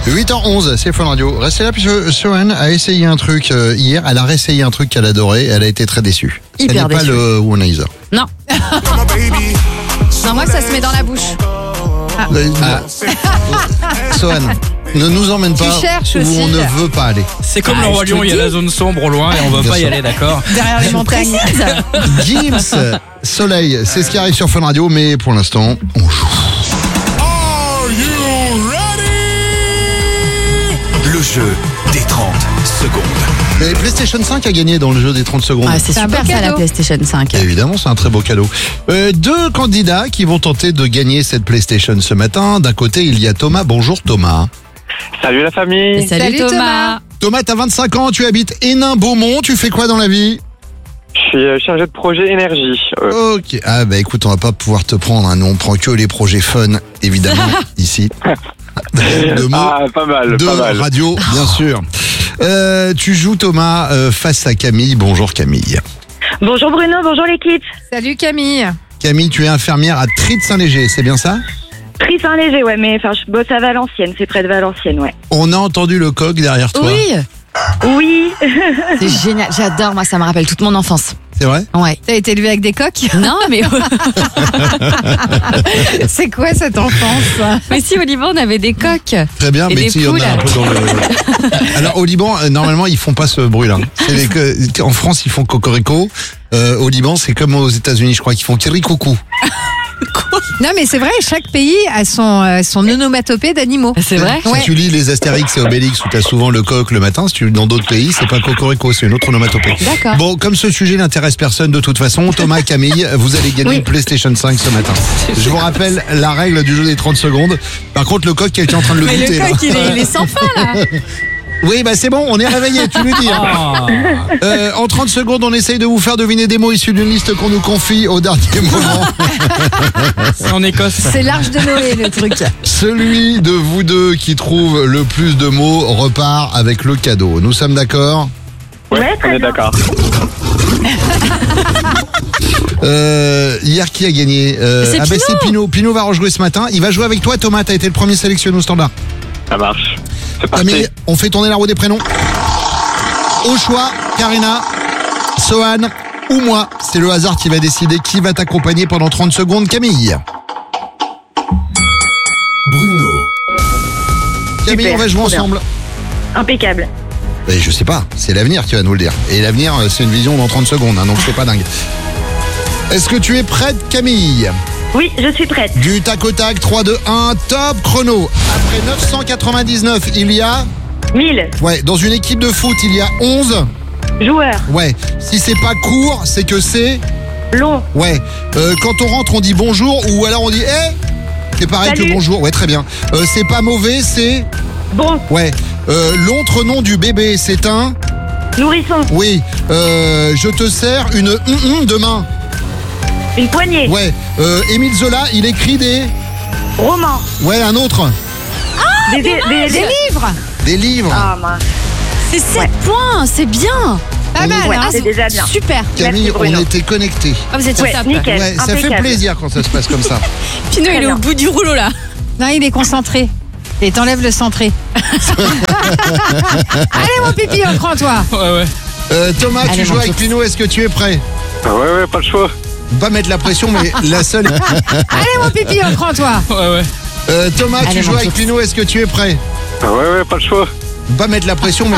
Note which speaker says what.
Speaker 1: 8h11, c'est Fun Radio. Restez là puisque Sohan a essayé un truc hier. Elle a réessayé un truc qu'elle adorait et elle a été très déçue.
Speaker 2: Hyper
Speaker 1: Ce n'est pas
Speaker 2: déçue.
Speaker 1: le Womanizer.
Speaker 2: Non. Non, moi, ça se met dans la bouche.
Speaker 1: Sohan, ne nous emmène pas
Speaker 2: cherches
Speaker 1: où
Speaker 2: aussi,
Speaker 1: on ne
Speaker 2: là.
Speaker 1: veut pas aller.
Speaker 3: C'est comme le Roi Lion, il y a la zone sombre au loin et on veut pas y aller, d'accord?
Speaker 2: Derrière les montagnes.
Speaker 1: Gims, Soleil, c'est ce qui arrive sur Fun Radio, mais pour l'instant, on joue.
Speaker 4: Le jeu des 30 secondes.
Speaker 1: Et PlayStation 5 a gagné dans le jeu des 30 secondes.
Speaker 2: Ah, c'est
Speaker 5: C'est un
Speaker 2: super
Speaker 5: beau
Speaker 2: ça, la
Speaker 5: cadeau.
Speaker 2: PlayStation 5.
Speaker 1: Évidemment, c'est un très beau cadeau. Deux candidats qui vont tenter de gagner cette PlayStation ce matin. D'un côté, il y a Thomas. Bonjour Thomas.
Speaker 6: Salut la famille.
Speaker 2: Salut Thomas.
Speaker 1: Thomas, t'as 25 ans, tu habites Hénin-Beaumont. Tu fais quoi dans la vie?
Speaker 6: Je suis chargé de projet énergie.
Speaker 1: Ok. Ah bah écoute, on va pas pouvoir te prendre. Nous, on prend que les projets fun, évidemment, ici. De mots,
Speaker 6: Ah, pas mal,
Speaker 1: de
Speaker 6: pas mal.
Speaker 1: radio, bien sûr. Tu joues Thomas face à Camille. Bonjour Camille.
Speaker 7: Bonjour Bruno, bonjour l'équipe.
Speaker 5: Salut Camille.
Speaker 1: Camille, tu es infirmière à Trie-de-Saint-Léger, c'est bien ça?
Speaker 7: Très Saint-Léger, ouais, mais enfin, je bosse à Valenciennes, c'est près de Valenciennes, ouais.
Speaker 1: On a entendu le coq derrière toi.
Speaker 2: Oui,
Speaker 7: Oui,
Speaker 2: c'est génial. J'adore, moi, ça me rappelle toute mon enfance.
Speaker 1: C'est vrai?
Speaker 2: Ouais.
Speaker 5: T'as été élevé avec des coqs?
Speaker 2: Non, mais,
Speaker 5: C'est quoi cette enfance?
Speaker 2: mais si, au Liban, on avait des coqs.
Speaker 1: Très bien,
Speaker 2: Et
Speaker 1: mais
Speaker 2: des
Speaker 1: tu sais, il y en a un
Speaker 2: poules.
Speaker 1: peu dans le... Alors au Liban, normalement, ils font pas ce bruit-là. En France, ils font cocorico. Au Liban, c'est comme aux États-Unis, je crois, qu'ils font kirikoukou.
Speaker 5: Non mais c'est vrai, chaque pays a son onomatopée d'animaux.
Speaker 2: C'est vrai?
Speaker 1: Si tu lis les Astérix et Obélix où t'as souvent le coq le matin, si tu dans d'autres pays, c'est pas cocorico, c'est une autre onomatopée.
Speaker 2: D'accord.
Speaker 1: Bon, comme ce sujet n'intéresse personne de toute façon, Thomas, Camille, vous allez gagner une PlayStation 5 ce matin. Je vous rappelle la règle du jeu des 30 secondes. Par contre, le coq, quelqu'un est en train de le
Speaker 2: Mais
Speaker 1: goûter.
Speaker 2: le
Speaker 1: là.
Speaker 2: coq, il est sans fin, là.
Speaker 1: Oui, bah c'est bon, on est réveillé, tu lui dis.
Speaker 3: Ah.
Speaker 1: En 30 secondes, on essaye de vous faire deviner des mots issus d'une liste qu'on nous confie au dernier moment.
Speaker 3: C'est en Écosse.
Speaker 5: C'est l'arche de Noé le truc.
Speaker 1: Celui de vous deux qui trouve le plus de mots repart avec le cadeau. Nous sommes d'accord?
Speaker 7: Ouais,
Speaker 6: on
Speaker 7: très
Speaker 6: est
Speaker 7: bien.
Speaker 6: d'accord.
Speaker 1: Hier, qui a gagné?
Speaker 2: C'est
Speaker 1: bah,
Speaker 2: Pinot.
Speaker 1: c'est Pinot. Pinot va rejouer ce matin. Il va jouer avec toi, Thomas. T'as été le premier sélectionné au standard.
Speaker 6: Ça marche. C'est parti.
Speaker 1: Camille, on fait tourner la roue des prénoms. Au choix, Karina, Sohan ou moi. C'est le hasard qui va décider qui va t'accompagner pendant 30 secondes. Camille.
Speaker 4: Bruno.
Speaker 1: Camille,
Speaker 7: Super,
Speaker 1: on va jouer
Speaker 7: trop bien.
Speaker 1: ensemble.
Speaker 7: Impeccable.
Speaker 1: Et je sais pas, c'est l'avenir qui va nous le dire. Et l'avenir, c'est une vision dans 30 secondes, donc c'est pas dingue. Est-ce que tu es prête, Camille?
Speaker 7: Oui, je suis prête.
Speaker 1: Du tac au tac, 3, 2, 1, top chrono. Après 999, il y a...
Speaker 7: 1000
Speaker 1: Ouais, dans une équipe de foot, il y a 11.
Speaker 7: joueurs,
Speaker 1: Ouais, si c'est pas court, c'est que c'est...
Speaker 7: long,
Speaker 1: Ouais, quand on rentre, on dit bonjour ou alors on dit hey. C'est pareil
Speaker 7: Salut.
Speaker 1: que bonjour, ouais, très bien. C'est pas mauvais, c'est...
Speaker 7: bon,
Speaker 1: Ouais, l'autre nom du bébé, c'est un...
Speaker 7: nourrisson,
Speaker 1: Oui, je te sers une de main.
Speaker 7: une poignée,
Speaker 1: Ouais, Émile Zola, il écrit des...
Speaker 7: roman,
Speaker 1: Ouais, un autre.
Speaker 7: des
Speaker 5: Livre.
Speaker 1: Des livres.
Speaker 7: Ah, mince.
Speaker 2: C'est 7 points, c'est bien.
Speaker 5: Pas mal,
Speaker 7: Ouais,
Speaker 5: hein.
Speaker 7: c'est déjà bien.
Speaker 2: Super.
Speaker 1: Camille,
Speaker 7: merci, Bruno.
Speaker 1: on était connectés.
Speaker 2: Ah, vous êtes
Speaker 7: Ouais,
Speaker 2: top.
Speaker 7: nickel.
Speaker 1: Ouais, ça fait
Speaker 7: Impeccable.
Speaker 1: plaisir quand ça se passe comme ça.
Speaker 2: Pinot, il est
Speaker 7: bien.
Speaker 2: au bout du rouleau, là.
Speaker 5: Non, il est concentré. Et t'enlèves le centré. Allez mon pipi, on prend toi.
Speaker 3: Ouais.
Speaker 1: Thomas,
Speaker 2: Allez,
Speaker 1: tu joues
Speaker 2: mon
Speaker 1: avec
Speaker 2: petit.
Speaker 1: Pinot, est-ce que tu es prêt?
Speaker 6: Ouais, pas le choix.
Speaker 1: Pas mettre la pression, mais la seule...
Speaker 5: Allez mon pipi, on prend toi.
Speaker 3: Ouais.
Speaker 1: Thomas,
Speaker 2: Allez,
Speaker 1: tu joues
Speaker 2: mon
Speaker 1: avec
Speaker 2: petit.
Speaker 1: Pinot, est-ce que tu es prêt?
Speaker 6: Ouais, pas le choix.
Speaker 1: Pas mettre la pression, mais